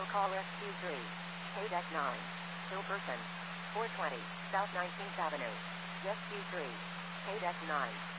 call SQ3. KDEC 9. Hilperson. 420 South 19th Avenue. SQ3. KDEC 9.